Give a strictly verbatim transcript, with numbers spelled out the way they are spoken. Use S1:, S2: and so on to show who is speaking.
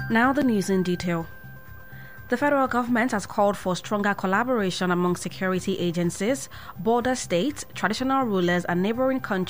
S1: Now the news in detail. The federal government has called for stronger collaboration among security agencies, border states, traditional rulers and neighboring countries